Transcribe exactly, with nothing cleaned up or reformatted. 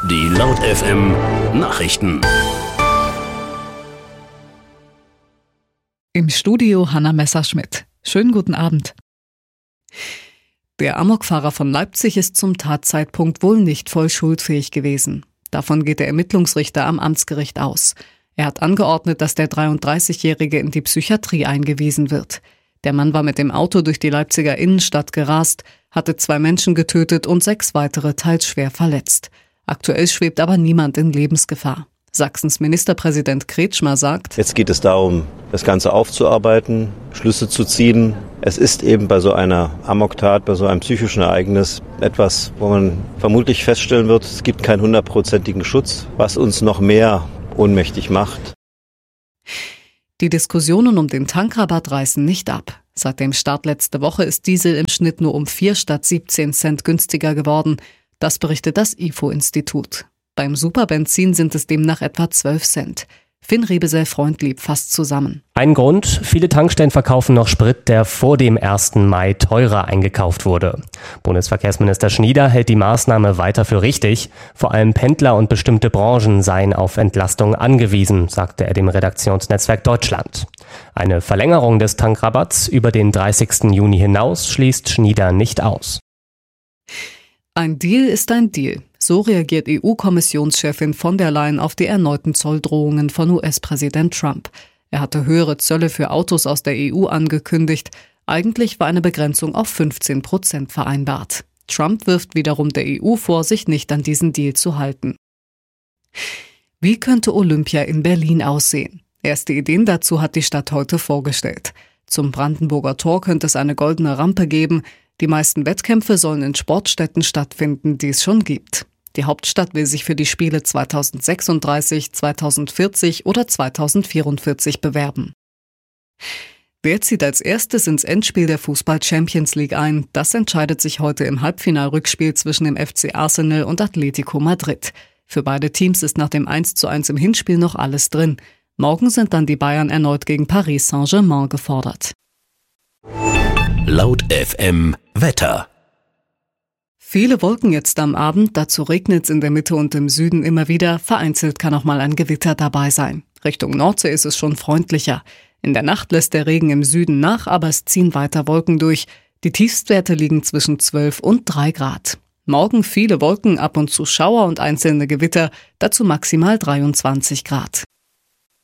Die Laut F M Nachrichten. Im Studio Hanna Messerschmidt. Schönen guten Abend. Der Amokfahrer von Leipzig ist zum Tatzeitpunkt wohl nicht voll schuldfähig gewesen. Davon geht der Ermittlungsrichter am Amtsgericht aus. Er hat angeordnet, dass der dreiunddreißigjährige in die Psychiatrie eingewiesen wird. Der Mann war mit dem Auto durch die Leipziger Innenstadt gerast, hatte zwei Menschen getötet und sechs weitere teils schwer verletzt. Aktuell schwebt aber niemand in Lebensgefahr. Sachsens Ministerpräsident Kretschmer sagt: Jetzt geht es darum, das Ganze aufzuarbeiten, Schlüsse zu ziehen. Es ist eben bei so einer Amoktat, bei so einem psychischen Ereignis etwas, wo man vermutlich feststellen wird, es gibt keinen hundertprozentigen Schutz, was uns noch mehr ohnmächtig macht. Die Diskussionen um den Tankrabatt reißen nicht ab. Seit dem Start letzte Woche ist Diesel im Schnitt nur um vier statt siebzehn Cent günstiger geworden. Das berichtet das I F O-Institut. Beim Superbenzin sind es demnach etwa zwölf Cent. Finn Rebesel-Freund blieb fast zusammen. Ein Grund: viele Tankstellen verkaufen noch Sprit, der vor dem ersten Mai teurer eingekauft wurde. Bundesverkehrsminister Schnieder hält die Maßnahme weiter für richtig. Vor allem Pendler und bestimmte Branchen seien auf Entlastung angewiesen, sagte er dem Redaktionsnetzwerk Deutschland. Eine Verlängerung des Tankrabatts über den dreißigsten Juni hinaus schließt Schnieder nicht aus. Ein Deal ist ein Deal. So reagiert E U-Kommissionschefin von der Leyen auf die erneuten Zolldrohungen von U S-Präsident Trump. Er hatte höhere Zölle für Autos aus der E U angekündigt. Eigentlich war eine Begrenzung auf fünfzehn Prozent vereinbart. Trump wirft wiederum der E U vor, sich nicht an diesen Deal zu halten. Wie könnte Olympia in Berlin aussehen? Erste Ideen dazu hat die Stadt heute vorgestellt. Zum Brandenburger Tor könnte es eine goldene Rampe geben. Die meisten Wettkämpfe sollen in Sportstätten stattfinden, die es schon gibt. Die Hauptstadt will sich für die Spiele zweitausendsechsunddreißig, zweitausendvierzig oder zweitausendvierundvierzig bewerben. Wer zieht als erstes ins Endspiel der Fußball-Champions League ein? Das entscheidet sich heute im Halbfinalrückspiel zwischen dem F C Arsenal und Atletico Madrid. Für beide Teams ist nach dem eins zu eins im Hinspiel noch alles drin. Morgen sind dann die Bayern erneut gegen Paris Saint-Germain gefordert. Laut F M Wetter. Viele Wolken jetzt am Abend, dazu regnet es in der Mitte und im Süden immer wieder. Vereinzelt kann auch mal ein Gewitter dabei sein. Richtung Nordsee ist es schon freundlicher. In der Nacht lässt der Regen im Süden nach, aber es ziehen weiter Wolken durch. Die Tiefstwerte liegen zwischen zwölf und drei Grad. Morgen viele Wolken, ab und zu Schauer und einzelne Gewitter, dazu maximal dreiundzwanzig Grad.